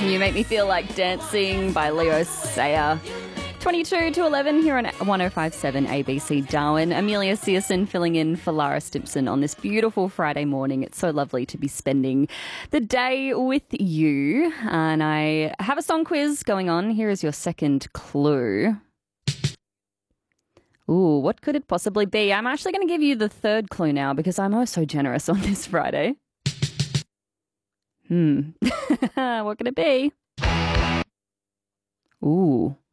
You Make Me Feel Like Dancing by Leo Sayer. 22 to 11 here on 105.7 ABC Darwin. Amelia Searson filling in for Lara Stimpson on this beautiful Friday morning. It's so lovely to be spending the day with you. And I have a song quiz going on. Here is your second clue. Ooh, what could it possibly be? I'm actually going to give you the third clue now because I'm oh so generous on this Friday. What could it be? Ooh.